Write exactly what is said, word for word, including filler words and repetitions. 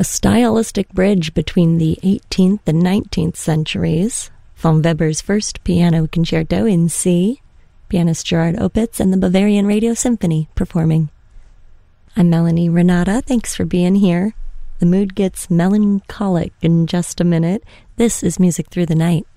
a stylistic bridge between the eighteenth and nineteenth centuries. Von Weber's first piano concerto in C, pianist Gerard Opitz and the Bavarian Radio Symphony performing. I'm Melanie Renata. Thanks for being here. The mood gets melancholic in just a minute. This is Music Through the Night.